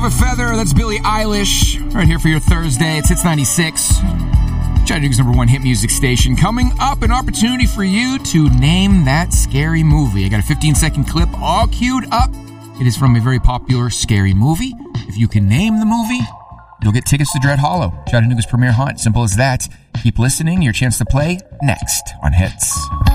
of a Feather, that's Billie Eilish, right here for your Thursday. It's Hits 96, Chattanooga's number one hit music station. Coming up, an opportunity for you to name that scary movie. I got a 15-second clip all queued up. It is from a very popular scary movie. If you can name the movie, you'll get tickets to Dread Hollow, Chattanooga's premier haunt. Simple as that. Keep listening. Your chance to play next on Hits.